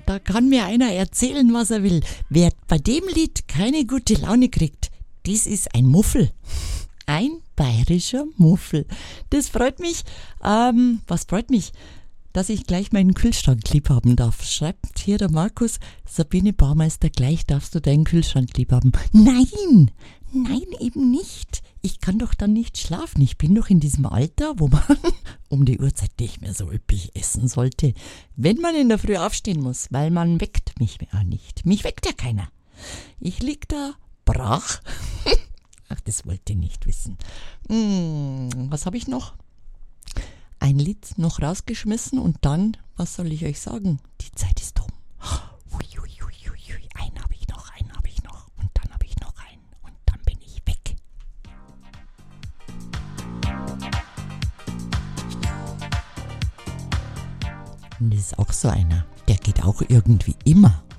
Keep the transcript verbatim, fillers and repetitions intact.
da kann mir einer erzählen, was er will. Wer bei dem Lied keine gute Laune kriegt, das ist ein Muffel. Ein bayerischer Muffel. Das freut mich. Ähm, was freut mich? Dass ich gleich meinen Kühlschrank lieb haben darf. Schreibt hier der Markus, Sabine Baumeister, gleich darfst du deinen Kühlschrank lieb haben. Nein, nein, eben nicht. Ich kann doch dann nicht schlafen. Ich bin doch in diesem Alter, wo man um die Uhrzeit nicht mehr so üppig essen sollte. Wenn man in der Früh aufstehen muss, weil man weckt mich ja nicht. Mich weckt ja keiner. Ich lieg da brach. Ach, das wollt ihr nicht wissen. Hm, was habe ich noch? Ein Lied noch rausgeschmissen und dann, was soll ich euch sagen? Die Zeit ist um. Ui, ui, ui, ui, ui. Einen habe ich noch, einen habe ich noch und dann habe ich noch einen und dann bin ich weg. Und das ist auch so einer, der geht auch irgendwie immer.